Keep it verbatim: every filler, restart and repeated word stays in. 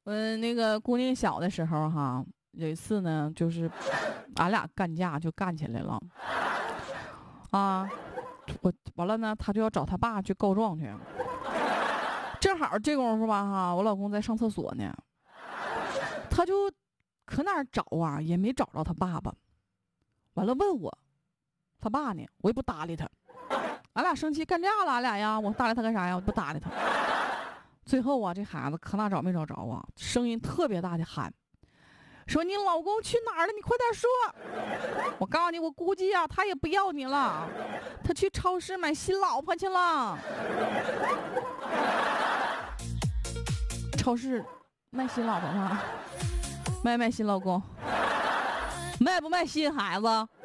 我那个姑娘小的时候哈，有一次呢，就是俺俩干架就干起来了，啊，我完了呢，他就要找他爸去告状去。正好这功夫吧哈，我老公在上厕所呢，他就可哪儿找啊，也没找着他爸爸。完了问我，他爸呢？我也不搭理他。俺俩生气干架了，俺俩呀，我搭理他干啥呀？我不搭理他。最后啊，这孩子可哪找没找着啊，声音特别大的喊，说你老公去哪儿了？你快点说！我告诉你，我估计啊，他也不要你了，他去超市买新老婆去了。超市卖新老婆吗？卖卖新老公？卖不卖新孩子？